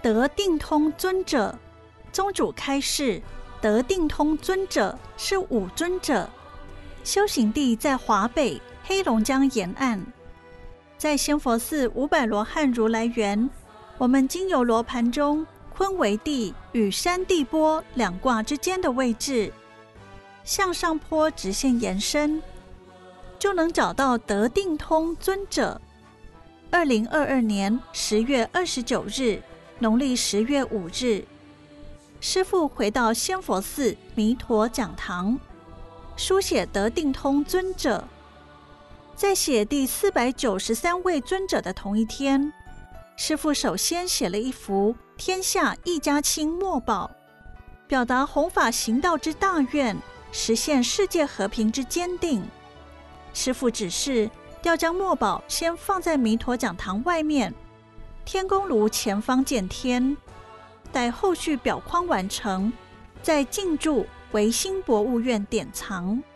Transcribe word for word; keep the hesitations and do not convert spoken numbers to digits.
得定通尊者。宗主开示，得定通尊者是五尊者，修行地在华北黑龙江沿岸。在仙佛寺五百罗汉如来园，我们经由罗盘中坤为地与山地波两卦之间的位置，向上坡直线延伸，就能找到得定通尊者。二零二二年十月二十九日，农历十月五日，师父回到仙佛寺弥陀讲堂，书写得定通尊者。在写第四百九十三位尊者的同一天，师父首先写了一幅天下一家亲墨宝，表达弘法行道之大愿，实现世界和平之坚定。师父指示要将墨宝先放在弥陀讲堂外面天公炉前方见天，待后续表框完成，再进驻维新博物院典藏。